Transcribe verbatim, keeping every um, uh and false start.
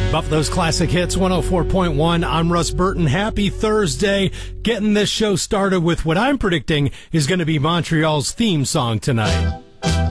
Buffalo's Classic Hits one oh four point one. I'm Russ Burton. Happy Thursday. Getting this show started with what I'm predicting is going to be Montreal's theme song tonight.